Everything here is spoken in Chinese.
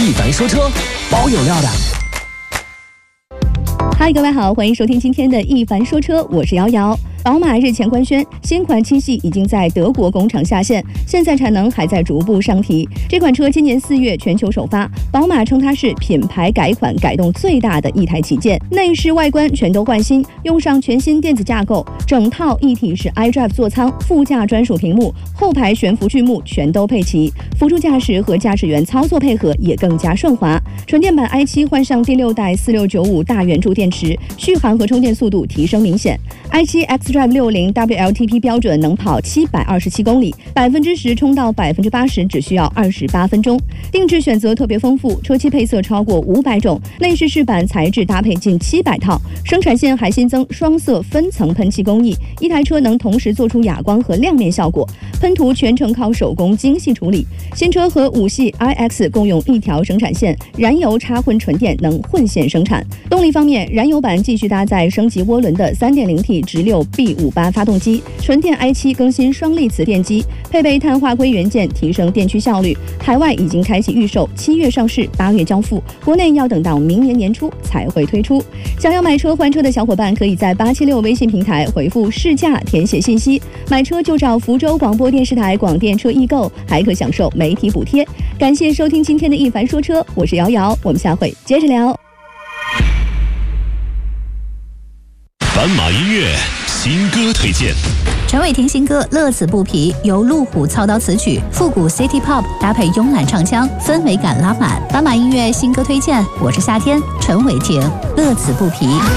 一凡说车，包有料的。 嗨，各位好，欢迎收听今天的一凡说车，我是瑶瑶。宝马日前官宣，新款七系已经在德国工厂下线，现在产能还在逐步上提。这款车今年4月全球首发，宝马称它是品牌改款改动最大的一台旗舰，内饰外观全都换新，用上全新电子架构，整套一体式 iDrive 座舱，副驾专属屏幕，后排悬浮巨幕全都配齐，辅助驾驶和驾驶员操作配合也更加顺滑。纯电版 i7 换上第6代4695大圆柱电池，续航和充电速度提升明显。i7 xDrive 60 WLTP 标准能跑727公里，10%充到80%只需要28分钟。定制选择特别丰富，车漆配色超过500种，内饰饰板材质搭配近700套。生产线还新增双色分层喷漆工艺，一台车能同时做出哑光和亮面效果。喷涂全程靠手工精细处理。新车和5系 iX 共用一条生产线，燃油插混纯电能混线生产。动力方面，燃油版继续搭载升级涡轮的 3.0T 直六 B58发动机，纯电 i7 更新双力磁电机，配备碳化硅元件提升电驱效率。海外已经开启预售，7月上市，8月交付，国内要等到明年年初才会推出。想要买车换车的小伙伴，可以在876微信平台回复试驾填写信息，买车就找福州广播电视台广电车易购，还可享受媒体补贴。感谢收听今天的一凡说车，我是瑶瑶，我们下回接着聊。 斑马音乐新歌推荐， 陈伟霆新歌《乐此不疲》由路虎操刀词曲，复古 City Pop 搭配慵懒唱腔，氛围感拉满。斑马音乐新歌推荐，我是夏天，陈伟霆《乐此不疲》。